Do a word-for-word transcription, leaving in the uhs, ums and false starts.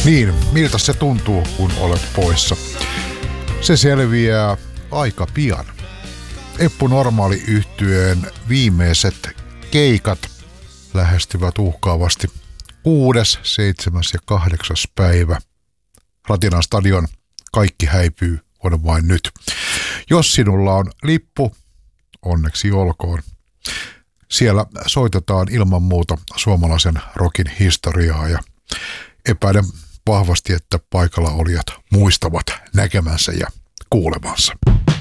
Niin, miltä se tuntuu, kun olet poissa? Se selviää aika pian. Eppu Normaali -yhtyeen viimeiset keikat lähestyvät uhkaavasti kuudes, seitsemäs ja kahdeksas päivä. Ratinan stadion Kaikki häipyy on vain nyt. Jos sinulla on lippu, onneksi olkoon. Siellä soitetaan ilman muuta suomalaisen rockin historiaa ja epäilen vahvasti, että paikalla olijat muistavat näkemänsä ja kuulemansa.